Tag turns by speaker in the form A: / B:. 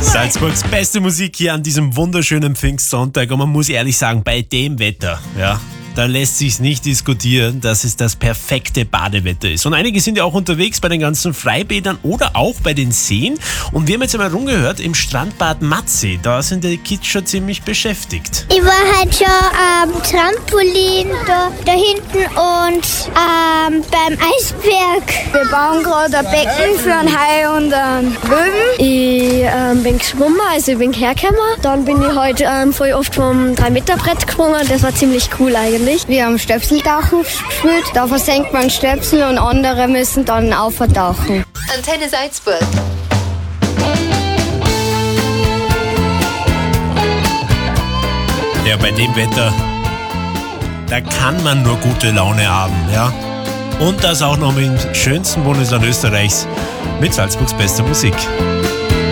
A: Salzburgs beste Musik hier an diesem wunderschönen Pfingstsonntag. Und man muss ehrlich sagen, bei dem Wetter, ja, da lässt sich's nicht diskutieren, dass es das perfekte Badewetter ist. Und einige sind ja auch unterwegs bei den ganzen Freibädern oder auch bei den Seen. Und wir haben jetzt einmal rumgehört im Strandbad Matzee. Da sind die Kids schon ziemlich beschäftigt.
B: Ich war halt schon am Trampolin da hinten und beim Eisberg.
C: Wir bauen gerade ein Becken für einen Hai und einen Löwen. Ich bin geschwommen, also ich bin hergekommen. Dann bin ich heute voll oft vom 3-Meter-Brett gesprungen. Das war ziemlich cool eigentlich. Wir haben Stöpseltauchen gespielt. Da versenkt man Stöpsel und andere müssen dann auftauchen.
D: Antenne Salzburg.
A: Ja, bei dem Wetter, da kann man nur gute Laune haben, ja. Und das auch noch im schönsten Bundesland Österreichs mit Salzburgs bester Musik.